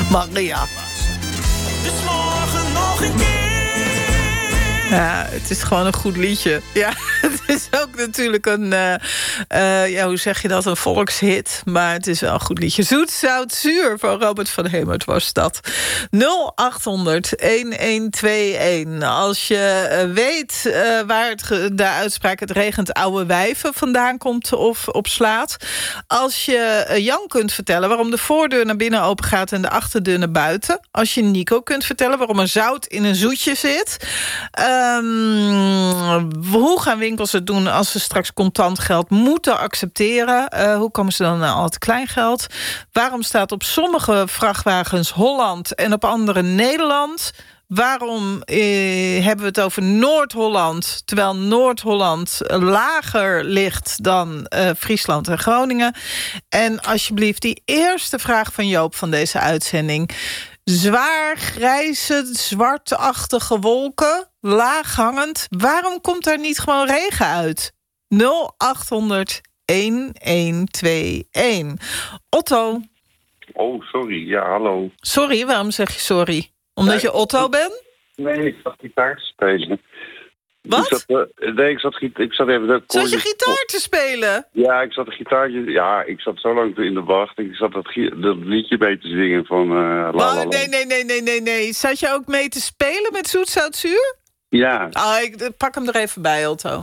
Maria. Dus morgen nog een keer. Ja, het is gewoon een goed liedje. Ja, het is ook natuurlijk een, hoe zeg je dat, een volkshit. Maar het is wel een goed liedje. Zoet, zout, zuur van Robert van Hemert was dat. 0800-1121. Als je weet waar de uitspraak het regent oude wijven vandaan komt of op slaat. Als je Jan kunt vertellen waarom de voordeur naar binnen open gaat en de achterdeur naar buiten. Als je Nico kunt vertellen waarom er zout in een zoetje zit. Hoe gaan winkels het doen als ze straks contant geld moeten accepteren? Hoe komen ze dan naar al het kleingeld? Waarom staat op sommige vrachtwagens Holland en op andere Nederland? Waarom hebben we het over Noord-Holland, terwijl Noord-Holland lager ligt dan Friesland en Groningen? En alsjeblieft die eerste vraag van Joop van deze uitzending. Zwaar, grijze, zwartachtige wolken, laaghangend. Waarom komt er niet gewoon regen uit? 0800-1121. Otto. Oh, sorry. Ja, hallo. Sorry, waarom zeg je sorry? Omdat je Otto bent? Nee, ik zat gitaar te spelen. Wat? Ik zat even... Zat je gitaar te spelen? Ja, ik zat een gitaartje... Ja, ik zat zo lang in de wacht. Ik zat dat liedje mee te zingen van... La, la, la. Nee. Zat je ook mee te spelen met Zoet, Zout, Zuur? Ja. Ik pak hem er even bij, Otto.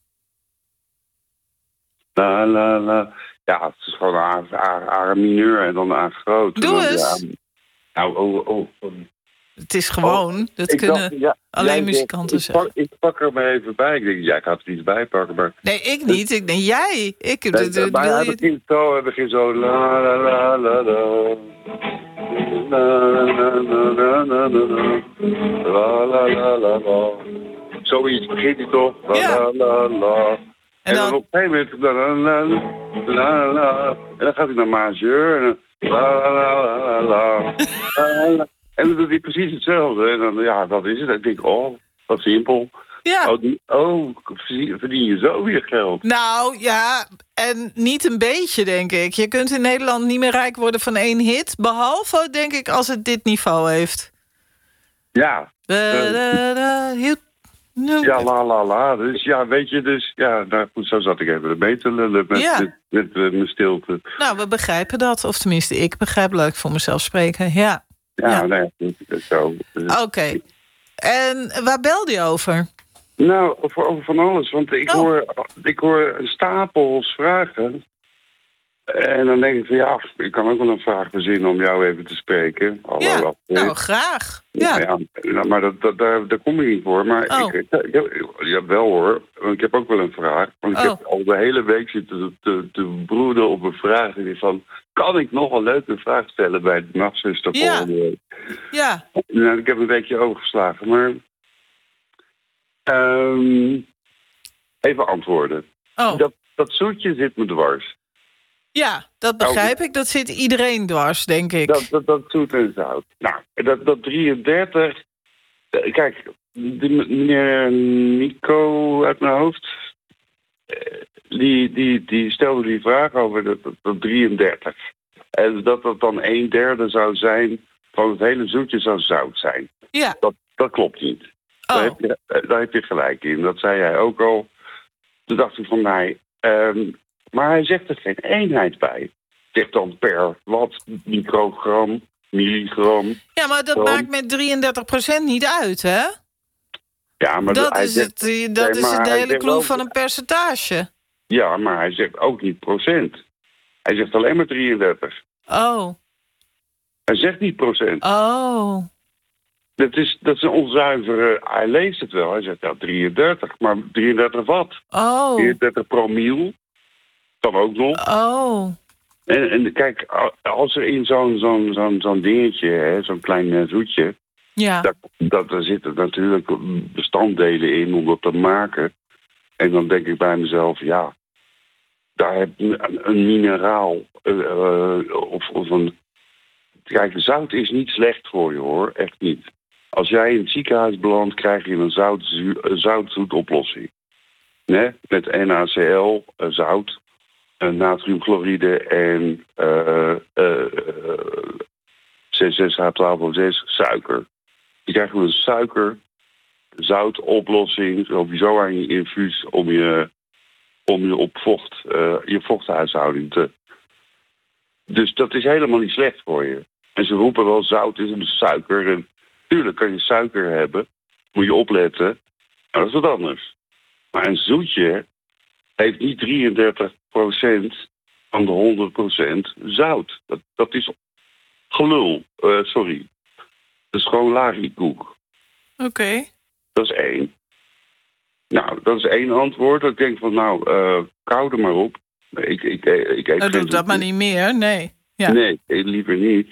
La, la, la. Ja, het is gewoon A mineur en dan A groot. Doe eens. Ja. Oh. Het is gewoon, dat kunnen alleen muzikanten zeggen. Ik pak er maar even bij. Ik denk, ik ga het niet bijpakken, maar... Nee, ik niet. Ik denk, jij. Maar hij begint zo... La, la, la, la, la. La, la, la, la, la, la, la, la, la. Zoiets begint hij toch? La, la, la, la. En dan op een gegeven moment... La, la, la, la. En dan gaat hij naar majeur. En dan... La, la, la, la, la. En dan doet hij precies hetzelfde. En dan, dat is het. En ik denk, wat simpel. Ja. Verdien je zo weer geld? Nou, ja, en niet een beetje, denk ik. Je kunt in Nederland niet meer rijk worden van 1 hit. Behalve, denk ik, als het dit niveau heeft. Ja. Ja, la, la, la. Dus ja, weet je, nou goed, zo zat ik even mee te lullen met mijn stilte. Nou, we begrijpen dat. Of tenminste, ik begrijp, laat ik voor mezelf spreken, ja. Ja, nee, zo. Oké. En waar belde je over? Nou, over van alles. Want ik hoor stapels vragen. En dan denk ik van ik kan ook wel een vraag verzinnen om jou even te spreken. Hallo, nou, graag. Ja. Maar daar kom ik niet voor. Maar ik wel hoor. Want ik heb ook wel een vraag. Want ik heb al de hele week zitten te broeden op een vraag. Van, kan ik nog een leuke vraag stellen bij de nachtzuster volgende week? Ja. Nou, ik heb een weekje overgeslagen. Maar even antwoorden. Dat zoetje zit me dwars. Ja, dat begrijp ik. Dat zit iedereen dwars, denk ik. Dat zoet en zout. Nou, dat 33... Kijk, meneer Nico uit mijn hoofd... Die stelde die vraag over dat 33. En dat dan 1/3 zou zijn van het hele zoetje zou zout zijn. Ja. Dat klopt niet. Daar heb je gelijk in. Dat zei hij ook al. Toen dacht ik van mij... maar hij zegt er geen eenheid bij. Zegt dan per watt, microgram, milligram. Ja, maar dat maakt met 33% niet uit, hè? Ja, maar dat is het hele clue van een percentage. Ja, maar hij zegt ook niet procent. Hij zegt alleen maar 33. Oh. Hij zegt niet procent. Oh. Dat is een onzuivere... Hij leest het wel. Hij zegt 33, maar 33 watt. Oh. 33 promiel. Kan ook nog. Oh. En kijk, als er in zo'n dingetje, zo'n klein zoetje... Ja. Daar zitten natuurlijk bestanddelen in om dat te maken. En dan denk ik bij mezelf, daar heb je een mineraal of een... Kijk, zout is niet slecht voor je, hoor. Echt niet. Als jij in het ziekenhuis belandt, krijg je een zoutzoetoplossing. Nee? Met NaCl, zout, C6H12O6, suiker. Je krijgt een suiker-zout-oplossing sowieso aan je infuus om je op je vochthuishouding te... Dus dat is helemaal niet slecht voor je. En ze roepen wel zout is een suiker. En tuurlijk kan je suiker hebben. Moet je opletten. Maar dat is wat anders. Maar een zoetje heeft niet 33% van de 100% zout. Dat is gelul. Sorry. Dat is gewoon laagiekoek. Oké. Dat is 1. Nou, dat is 1 antwoord. Ik denk van, kou er maar op. Ik eet Doe dat maar niet meer, nee. Ja. Nee, liever niet.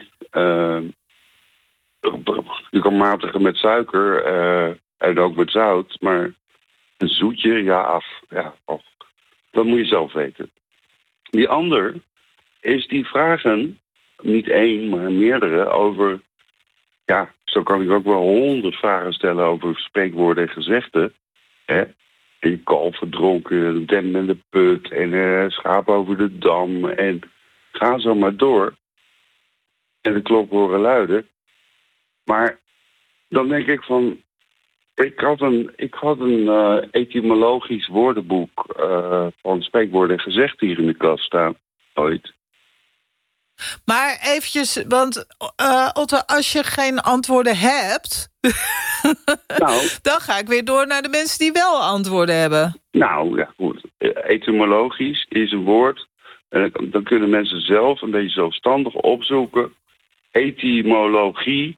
Je kan matigen met suiker en ook met zout. Maar een zoetje, dat moet je zelf weten. Die ander is die vragen, niet 1, maar meerdere, over... Ja, zo kan ik ook wel 100 vragen stellen over spreekwoorden en gezegden. Hè? En kalf verdronken, dem en de put en schaap over de dam. En ga zo maar door. En de klok horen luiden. Maar dan denk ik van... Ik had een etymologisch woordenboek van spreekwoorden en gezegden hier in de kast staan. Ooit. Maar eventjes, want Otto, als je geen antwoorden hebt... dan ga ik weer door naar de mensen die wel antwoorden hebben. Nou, ja, goed. Etymologisch is een woord. Dan kunnen mensen zelf een beetje zelfstandig opzoeken. Etymologie.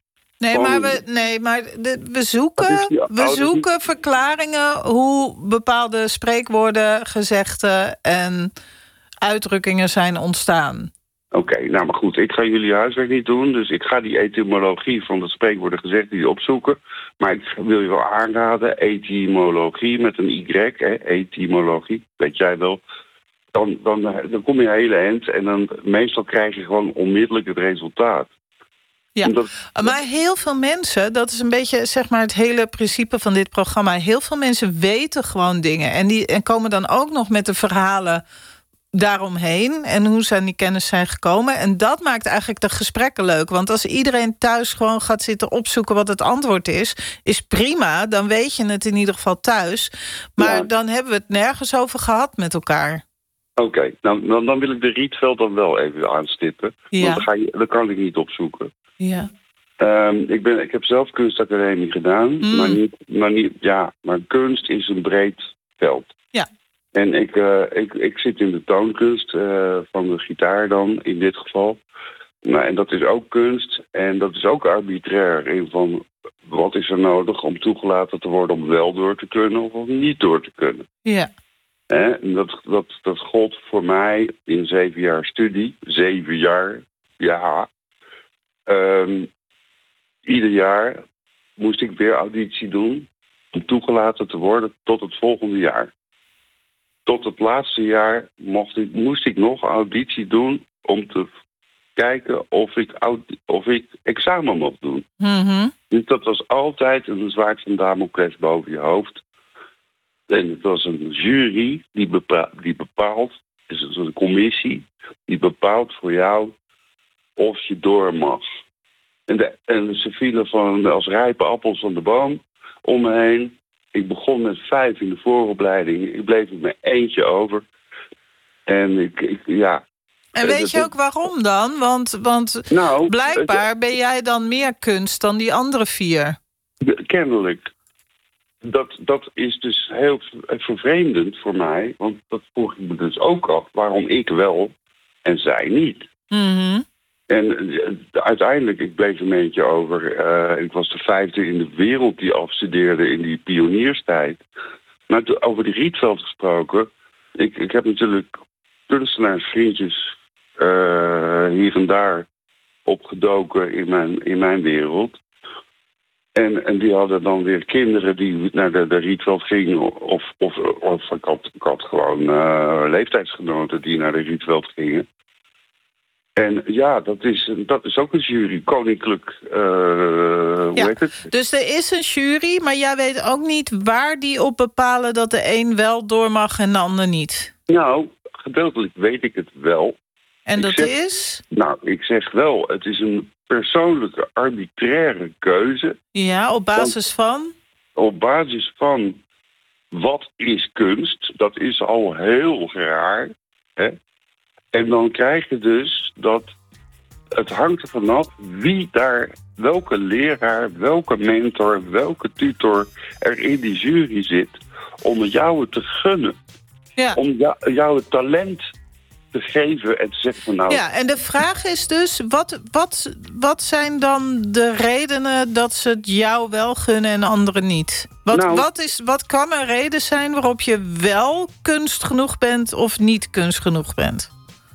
We zoeken verklaringen hoe bepaalde spreekwoorden, gezegden en uitdrukkingen zijn ontstaan. Oké, nou maar goed, ik ga jullie huiswerk niet doen. Dus ik ga die etymologie van de spreekwoorden gezegden opzoeken. Maar ik wil je wel aanraden, etymologie met een Y, etymologie, weet jij wel. Dan kom je een hele eind en dan meestal krijg je gewoon onmiddellijk het resultaat. Ja, maar heel veel mensen, dat is een beetje zeg maar het hele principe van dit programma. Heel veel mensen weten gewoon dingen en komen dan ook nog met de verhalen daaromheen en hoe ze aan die kennis zijn gekomen. En dat maakt eigenlijk de gesprekken leuk. Want als iedereen thuis gewoon gaat zitten opzoeken wat het antwoord is prima. Dan weet je het in ieder geval thuis. Maar dan hebben we het nergens over gehad met elkaar. Oké, nou, dan wil ik de Rietveld dan wel even aanstippen. Ja. Want dan kan ik niet opzoeken. Ja. Ik heb zelf kunstacademie gedaan. Maar kunst is een breed veld. Ja. En ik zit in de toonkunst van de gitaar dan, in dit geval. Nou, en dat is ook kunst. En dat is ook arbitrair. In van, wat is er nodig om toegelaten te worden om wel door te kunnen of om niet door te kunnen. Ja. En dat gold voor mij in 7 jaar studie. 7 jaar, ja. Ieder jaar moest ik weer auditie doen om toegelaten te worden tot het volgende jaar. Tot het laatste jaar moest ik nog auditie doen om te kijken of ik examen mocht doen. Mm-hmm. Dus dat was altijd een zwaard van Damocles boven je hoofd. En het was een jury die bepaalt, dus het is een commissie, die bepaalt voor jou of je door mag. En ze vielen als rijpe appels van de boom om me heen. Ik begon met 5 in de vooropleiding. Ik bleef met mijn eentje over. En En weet je ook waarom dan? Want blijkbaar ben jij dan meer kunst dan die andere 4. Kennelijk. Dat is dus heel vervreemdend voor mij. Want dat vroeg ik me dus ook af. Waarom ik wel en zij niet. Mm-hmm. En uiteindelijk, ik bleef een beetje over. Ik was de 5e in de wereld die afstudeerde in die pionierstijd. Maar over die Rietveld gesproken. Ik heb natuurlijk kunstenaarsvriendjes hier en daar opgedoken in mijn wereld. En die hadden dan weer kinderen die naar de Rietveld gingen. Of ik had gewoon leeftijdsgenoten die naar de Rietveld gingen. En ja, dat is ook een jury, koninklijk, hoe heet het? Dus er is een jury, maar jij weet ook niet waar die op bepalen dat de een wel door mag en de ander niet. Nou, gedeeltelijk weet ik het wel. En dat is? Nou, ik zeg wel, het is een persoonlijke arbitraire keuze. Ja, op basis van? Op basis van wat is kunst, dat is al heel raar. Hè? En dan krijg je dus dat het hangt ervan af wie daar, welke leraar, welke mentor, welke tutor er in die jury zit om jou het te gunnen. Ja. Om jou het talent te geven en te zeggen van nou... Ja, en de vraag is dus, wat zijn dan de redenen dat ze het jou wel gunnen en anderen niet? Wat kan een reden zijn waarop je wel kunst genoeg bent of niet kunst genoeg bent?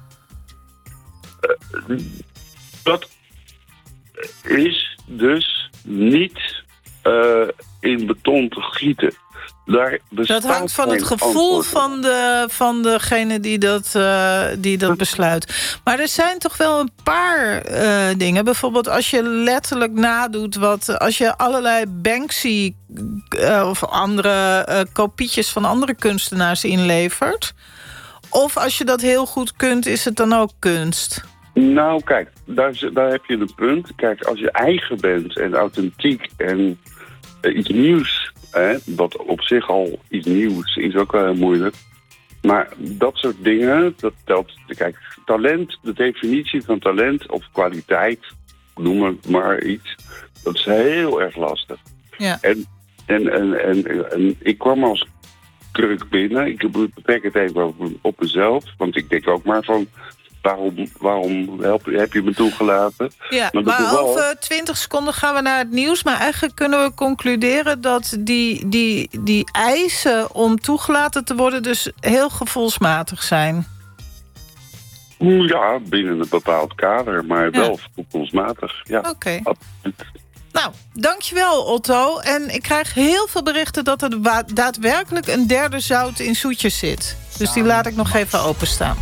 Dat is dus niet in beton te gieten. Dat hangt van het gevoel van degene die dat besluit. Maar er zijn toch wel een paar dingen. Bijvoorbeeld als je letterlijk nadoet als je allerlei Banksy of andere kopietjes van andere kunstenaars inlevert. Of als je dat heel goed kunt, is het dan ook kunst? Nou, kijk, daar heb je een punt. Kijk, als je eigen bent en authentiek en iets nieuws... wat op zich al iets nieuws is ook wel heel moeilijk. Maar dat soort dingen, dat telt... Kijk, talent, de definitie van talent of kwaliteit... noem het maar iets... dat is heel erg lastig. Ja. En ik kwam als kruk binnen. Ik beperk het even op mezelf. Want ik denk ook maar van... Waarom heb je me toegelaten? Ja, maar over 20 seconden gaan we naar het nieuws. Maar eigenlijk kunnen we concluderen dat die eisen om toegelaten te worden... dus heel gevoelsmatig zijn. Ja, binnen een bepaald kader, maar wel gevoelsmatig. Ja, Oké. Nou, dankjewel Otto. En ik krijg heel veel berichten dat er daadwerkelijk een derde zout in zoetjes zit. Dus die laat ik nog even openstaan.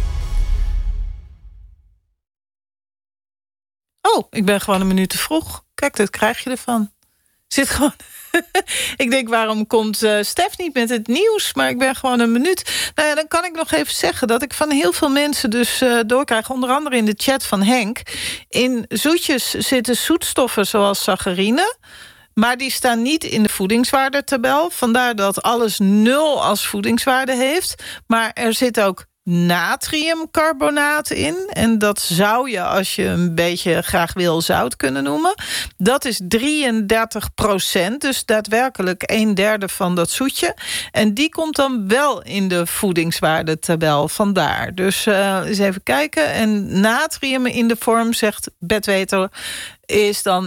Oh, ik ben gewoon een minuut te vroeg. Kijk, dat krijg je ervan. Zit gewoon... Ik denk, waarom komt Stef niet met het nieuws? Maar ik ben gewoon een minuut. Nou ja, dan kan ik nog even zeggen dat ik van heel veel mensen dus doorkrijg. Onder andere in de chat van Henk. In zoetjes zitten zoetstoffen zoals saccharine. Maar die staan niet in de voedingswaardetabel. Vandaar dat alles 0 als voedingswaarde heeft. Maar er zit ook natriumcarbonaat in. En dat zou je, als je een beetje graag wil, zout kunnen noemen. Dat is 33%, dus daadwerkelijk 1/3 van dat zoetje. En die komt dan wel in de voedingswaardetabel, vandaar. Dus eens even kijken. En natrium in de vorm, zegt Betweter, is dan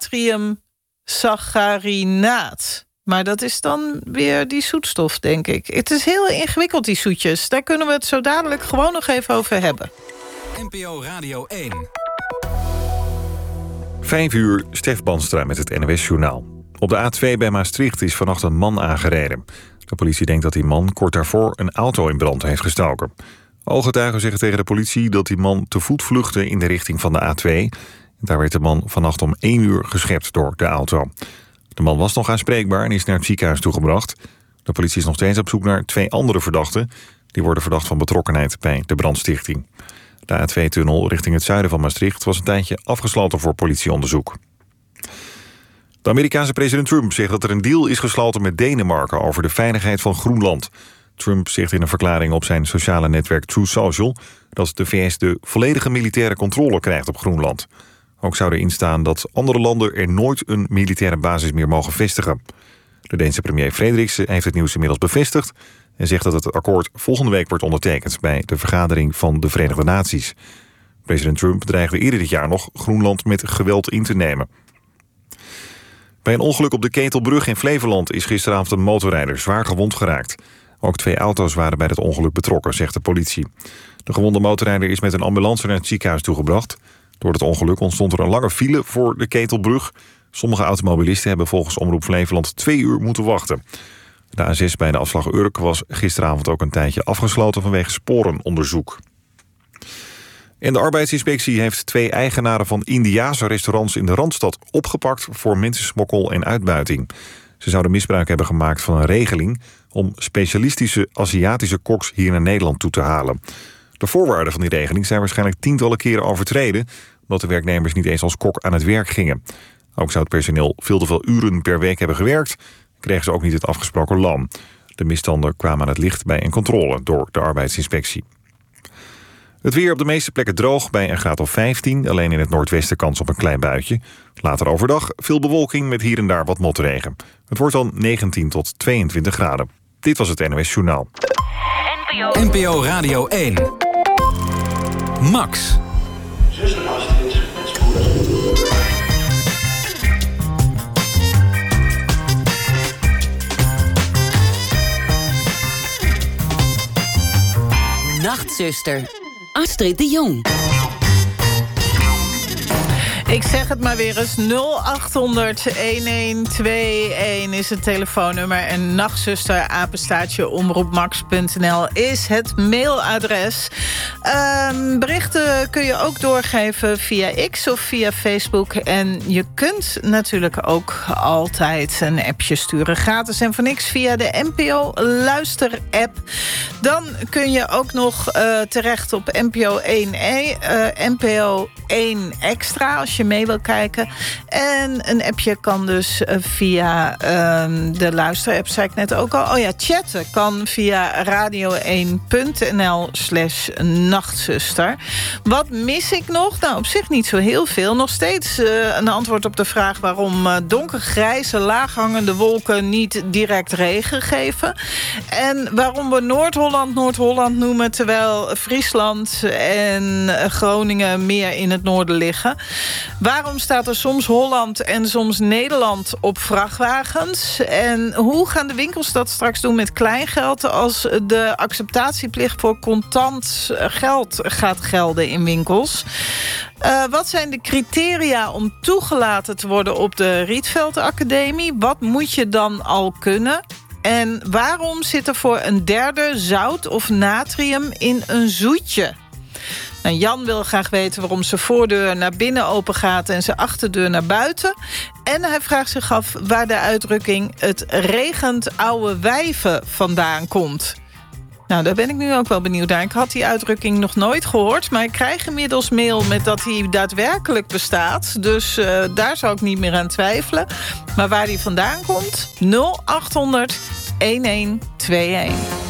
natriumsacharinaat. Maar dat is dan weer die zoetstof, denk ik. Het is heel ingewikkeld, die zoetjes. Daar kunnen we het zo dadelijk gewoon nog even over hebben. NPO Radio 1. 5 uur, Stef Banstra met het NOS-journaal. Op de A2 bij Maastricht is vannacht een man aangereden. De politie denkt dat die man kort daarvoor een auto in brand heeft gestoken. Ooggetuigen zeggen tegen de politie dat die man te voet vluchtte in de richting van de A2. Daar werd de man vannacht om 1 uur geschept door de auto. De man was nog aanspreekbaar en is naar het ziekenhuis toegebracht. De politie is nog steeds op zoek naar 2 andere verdachten. Die worden verdacht van betrokkenheid bij de brandstichting. De A2-tunnel richting het zuiden van Maastricht was een tijdje afgesloten voor politieonderzoek. De Amerikaanse president Trump zegt dat er een deal is gesloten met Denemarken over de veiligheid van Groenland. Trump zegt in een verklaring op zijn sociale netwerk Truth Social dat de VS de volledige militaire controle krijgt op Groenland. Ook zou erin staan dat andere landen er nooit een militaire basis meer mogen vestigen. De Deense premier Frederiksen heeft het nieuws inmiddels bevestigd en zegt dat het akkoord volgende week wordt ondertekend bij de vergadering van de Verenigde Naties. President Trump dreigde eerder dit jaar nog Groenland met geweld in te nemen. Bij een ongeluk op de Ketelbrug in Flevoland is gisteravond een motorrijder zwaar gewond geraakt. Ook 2 auto's waren bij het ongeluk betrokken, zegt de politie. De gewonde motorrijder is met een ambulance naar het ziekenhuis toegebracht. Door het ongeluk ontstond er een lange file voor de Ketelbrug. Sommige automobilisten hebben volgens Omroep Flevoland 2 uur moeten wachten. De A6 bij de afslag Urk was gisteravond ook een tijdje afgesloten vanwege sporenonderzoek. En de arbeidsinspectie heeft 2 eigenaren van Indiase restaurants in de Randstad opgepakt voor mensensmokkel en uitbuiting. Ze zouden misbruik hebben gemaakt van een regeling om specialistische Aziatische koks hier naar Nederland toe te halen. De voorwaarden van die regeling zijn waarschijnlijk tientallen keren overtreden, omdat de werknemers niet eens als kok aan het werk gingen. Ook zou het personeel veel te veel uren per week hebben gewerkt. Kregen ze ook niet het afgesproken loon. De misstanden kwamen aan het licht bij een controle door de arbeidsinspectie. Het weer op de meeste plekken droog bij een graad of 15. Alleen in het noordwesten kans op een klein buitje. Later overdag veel bewolking met hier en daar wat motregen. Het wordt dan 19 tot 22 graden. Dit was het NOS Journaal. NPO Radio 1. Max. Nachtzuster, Astrid de Jong. Ik zeg het maar weer eens, 0800-1121 is het telefoonnummer... en nachtzuster, @omroepmax.nl is het mailadres. Berichten kun je ook doorgeven via X of via Facebook. En je kunt natuurlijk ook altijd een appje sturen. Gratis en voor niks via de NPO Luister-app. Dan kun je ook nog terecht op NPO 1E, NPO 1 Extra... als je mee wil kijken. En een appje kan dus via de luisterapp, zei ik net ook al. Oh ja, chatten kan via radio1.nl/nachtzuster. Wat mis ik nog? Nou, op zich niet zo heel veel. Nog steeds een antwoord op de vraag waarom donkergrijze, laaghangende wolken niet direct regen geven. En waarom we Noord-Holland noemen, terwijl Friesland en Groningen meer in het noorden liggen. Waarom staat er soms Holland en soms Nederland op vrachtwagens? En hoe gaan de winkels dat straks doen met kleingeld als de acceptatieplicht voor contant geld gaat gelden in winkels? Wat zijn de criteria om toegelaten te worden op de Rietveld Academie? Wat moet je dan al kunnen? En waarom zit er voor een derde zout of natrium in een zoetje? Nou, Jan wil graag weten waarom zijn voordeur naar binnen open gaat en zijn achterdeur naar buiten. En hij vraagt zich af waar de uitdrukking "het regent oude wijven" vandaan komt. Nou, daar ben ik nu ook wel benieuwd naar. Ik had die uitdrukking nog nooit gehoord, maar ik krijg inmiddels mail met dat hij daadwerkelijk bestaat. Dus daar zou ik niet meer aan twijfelen. Maar waar die vandaan komt? 0800 1121.